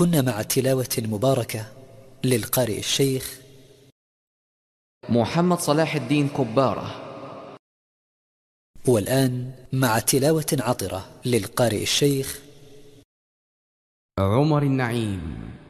كنا مع التلاوة المباركة للقارئ الشيخ محمد صلاح الدين كبارة. والآن مع تلاوة عطرة للقارئ الشيخ عمر النعيم.